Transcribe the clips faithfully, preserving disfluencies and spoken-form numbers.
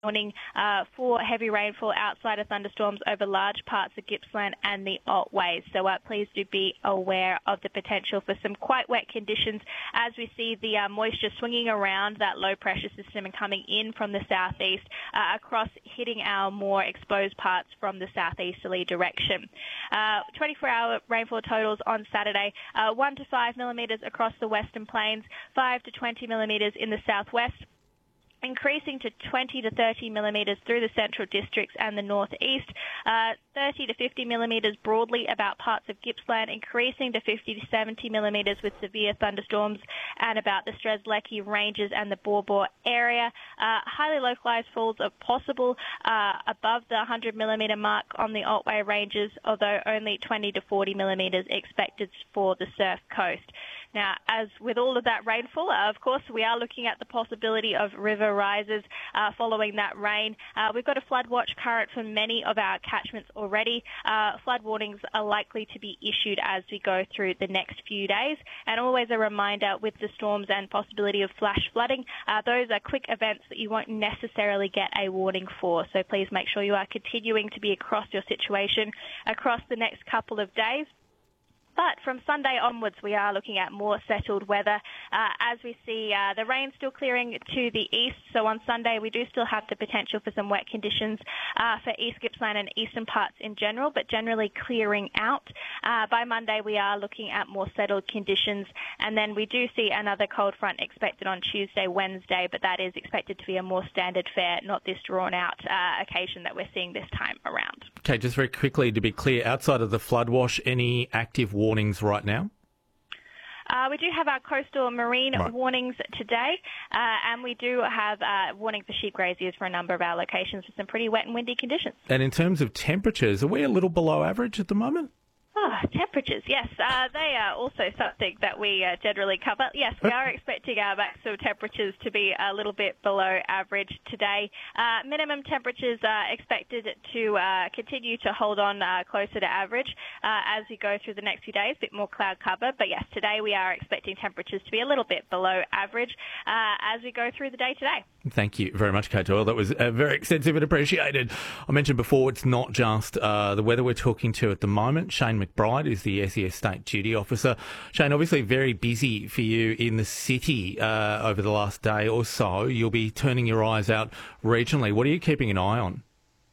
warning uh, for heavy rainfall outside of thunderstorms over large parts of Gippsland and the Otways. So uh, please do be aware of the potential for some quite wet conditions as we see the uh, moisture swinging around that low pressure system and coming in from the southeast uh, across, hitting our more exposed parts from the southeasterly direction. Uh, twenty-four hour rainfall totals on Saturday, uh, one to five millimetres across the Western Plains, five to twenty millimetres in the southwest, increasing to twenty to thirty millimetres through the central districts and the northeast, uh, thirty to fifty millimetres broadly about parts of Gippsland, increasing to fifty to seventy millimetres with severe thunderstorms and about the Strzelecki Ranges and the Baw Baw area. Uh, highly localised falls are possible uh, above the one hundred millimetre mark on the Otway Ranges, although only twenty to forty millimetres expected for the Surf Coast. Now, as with all of that rainfall, uh, of course, we are looking at the possibility of river rises uh, following that rain. Uh, we've got a flood watch current for many of our catchments already. Uh, flood warnings are likely to be issued as we go through the next few days. And always a reminder with the storms and possibility of flash flooding, uh, those are quick events that you won't necessarily get a warning for. So please make sure you are continuing to be across your situation across the next couple of days. But from Sunday onwards, we are looking at more settled weather uh, as we see uh, the rain still clearing to the east. So on Sunday, we do still have the potential for some wet conditions uh, for East Gippsland and eastern parts in general, but generally clearing out. Uh, by Monday, we are looking at more settled conditions. And then we do see another cold front expected on Tuesday, Wednesday, but that is expected to be a more standard fare, not this drawn-out uh, occasion that we're seeing this time around. Okay, just very quickly, to be clear, outside of the flood wash, any active warnings right now? Uh, we do have our coastal marine right. warnings today, uh, and we do have uh, warning for sheep graziers for a number of our locations for some pretty wet and windy conditions. And in terms of temperatures, are we a little below average at the moment? Oh, temperatures, yes. Uh, they are also something that we uh, generally cover. Yes, we are expecting our maximum temperatures to be a little bit below average today. Uh, minimum temperatures are expected to uh, continue to hold on uh, closer to average uh, as we go through the next few days, a bit more cloud cover. But yes, today we are expecting temperatures to be a little bit below average uh, as we go through the day today. Thank you very much, Kate Doyle. That was uh, very extensive and appreciated. I mentioned before, it's not just uh, the weather we're talking to at the moment. Shane McBride is the S E S State Duty Officer. Shane, obviously very busy for you in the city uh, over the last day or so. You'll be turning your eyes out regionally. What are you keeping an eye on?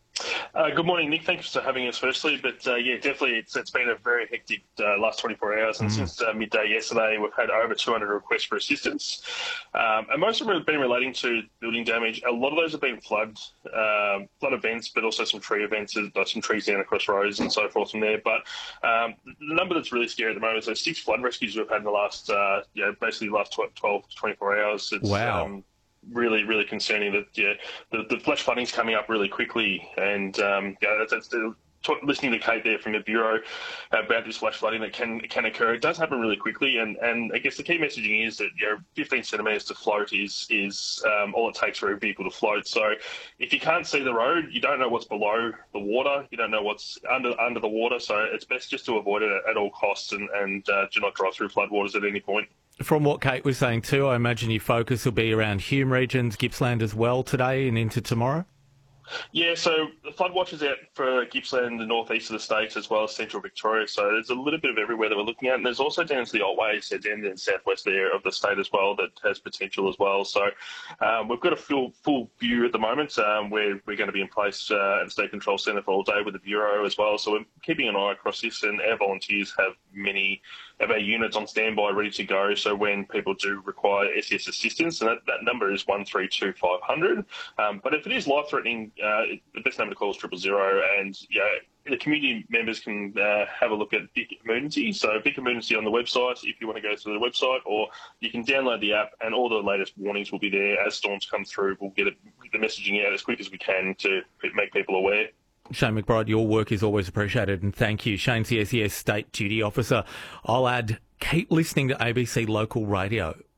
Uh, good morning, Nick. Thanks for having us firstly. But uh, yeah, definitely it's, it's been a very hectic uh, last twenty-four hours. And mm. since uh, midday yesterday, we've had over two hundred requests for assistance. Um, and most of them have been relating to building damage. A lot of those have been flood, uh, flood events, but also some tree events, like some trees down across roads and so forth from there. But um, the number that's really scary at the moment is those six flood rescues we've had in the last, uh, you know, basically the last twelve to twenty-four hours. It's, wow. Um, really, really concerning that yeah, the, the flash flooding's coming up really quickly. And um, yeah, that's, that's the, t- listening to Kate there from the Bureau about this flash flooding that can can occur. It does happen really quickly. And, and I guess the key messaging is that you know, fifteen centimetres to float is, is um, all it takes for a vehicle to float. So if you can't see the road, you don't know what's below the water, you don't know what's under under the water. So it's best just to avoid it at, at all costs and, and uh, do not drive through floodwaters at any point. From what Kate was saying too, I imagine your focus will be around Hume regions, Gippsland as well today and into tomorrow? Yeah, so the flood watch is out for Gippsland, the northeast of the state, as well as central Victoria. So there's a little bit of everywhere that we're looking at. And there's also down to the Otways, down in the southwest there of the state as well, that has potential as well. So um, we've got a full full view at the moment. Um, where we're going to be in place uh, at the State Control Centre for all day with the Bureau as well. So we're keeping an eye across this, and our volunteers have many of our units on standby ready to go. So when people do require S E S assistance, and that, that number is one three two five hundred. Um, but if it is life-threatening, uh, the best number to call is triple zero. And yeah, the community members can uh, have a look at Vic Emergency. So Vic Emergency on the website if you want to go to the website, or you can download the app, and all the latest warnings will be there as storms come through. We'll get, it, get the messaging out as quick as we can to make people aware. Shane McBride, your work is always appreciated, and thank you. Shane's the S E S State Duty Officer. I'll add, keep listening to A B C Local Radio.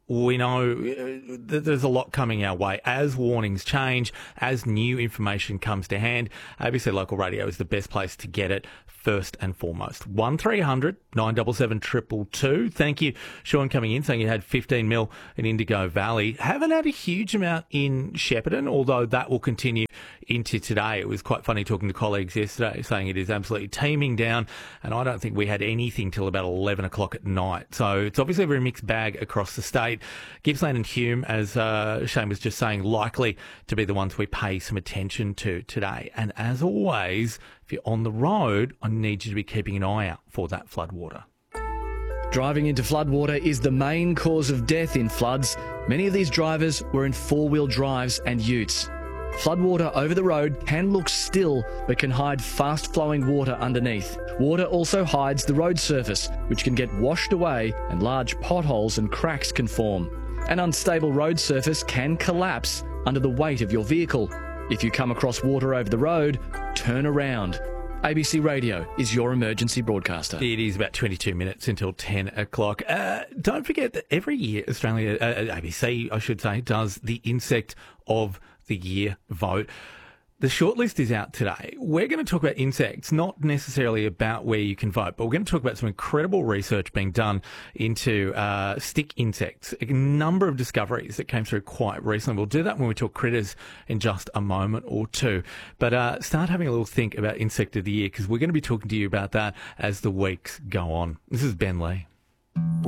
we know that there's a lot coming our way. As warnings change, as new information comes to hand, A B C Local Radio is the best place to get it first and foremost. one three hundred nine seven seven two two two. Thank you, Sean, coming in, saying you had fifteen mil in Indigo Valley. Haven't had a huge amount in Shepparton, although that will continue into today. It was quite funny talking to colleagues yesterday saying it is absolutely teeming down, and I don't think we had anything till about eleven o'clock at night. So it's obviously a very mixed bag across the state. Gippsland and Hume, as uh, Shane was just saying, likely to be the ones we pay some attention to today. And as always, if you're on the road, I need you to be keeping an eye out for that floodwater. Driving into floodwater is the main cause of death in floods. Many of these drivers were in four-wheel drives and utes. Floodwater over the road can look still, but can hide fast-flowing water underneath. Water also hides the road surface, which can get washed away and large potholes and cracks can form. An unstable road surface can collapse under the weight of your vehicle. If you come across water over the road, turn around. A B C Radio is your emergency broadcaster. It is about twenty-two minutes until ten o'clock. Uh, don't forget that every year Australia, uh, A B C, I should say, does the Insect of the Year vote. The shortlist is out today. We're going to talk about insects, not necessarily about where you can vote, but we're going to talk about some incredible research being done into uh, stick insects, a number of discoveries that came through quite recently. We'll do that when we talk critters in just a moment or two. But uh, start having a little think about Insect of the Year, because we're going to be talking to you about that as the weeks go on. This is Ben Lee.